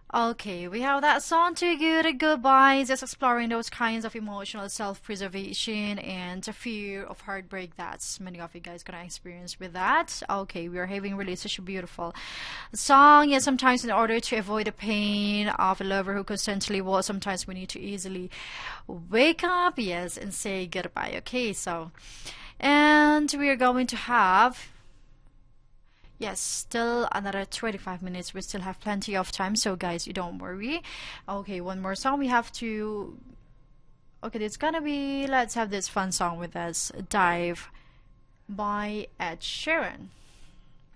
Okay, we have that song Too Good at Goodbyes, just exploring those kinds of emotional self-preservation and the fear of heartbreak that's many of you guys gonna experience with that. Okay, we are having really such a beautiful song. Yeah, sometimes in order to avoid the pain of a lover who constantly was, sometimes we need to easily wake up, yes, and say goodbye. Okay, so and we are going to have, yes, still another 25 minutes. We still have plenty of time, so guys, you don't worry. Okay, one more song we have to. Okay, it's gonna be. Let's have this fun song with us. Dive by Ed Sheeran.